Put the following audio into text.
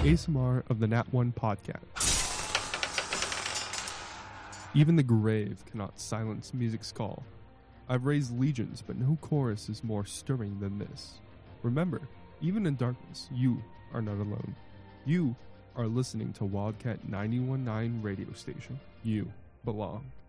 ASMR of the Nat One podcast. Even the grave cannot silence music's call. I've raised legions, but no chorus is more stirring than this. Remember, even in darkness, you are not alone. You are listening to Wildcat 91.9 radio station. You belong.